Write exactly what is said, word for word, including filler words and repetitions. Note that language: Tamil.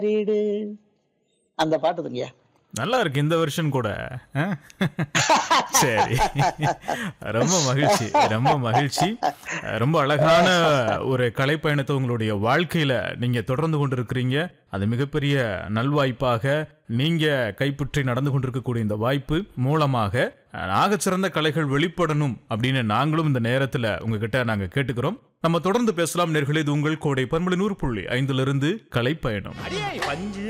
வீடு அந்த பாட்டுதுங்கய்யா. நல்லா இருக்கு இந்த வெர்ஷன் கூட. ஆ? சரி. ரொம்ப மகிழ்ச்சி, ரொம்ப மகிழ்ச்சி. ரொம்ப அழகான ஒரு கலைப்பயணத்தை உங்களுடைய வாழ்க்கையில நீங்க தொடர்ந்து கொண்டிருக்கிறீங்க. அது மிகப்பெரிய நல்வாய்ப்பாக நீங்க கைப்பற்றி நடந்து கொண்டிருக்கக்கூடிய இந்த வாய்ப்பு மூலமாக ஆகச்சிறந்த கலைகள் வெளிப்படணும் அப்படின்னு நாங்களும் இந்த நேரத்துல உங்ககிட்ட நாங்க கேட்டுக்கிறோம். நம்ம தொடர்ந்து பேசலாம் நேர்களே. இது உங்கள் கோடை பன்மொழி நூறு புள்ளி ஐந்துல இருந்து கலைப்பயணம்.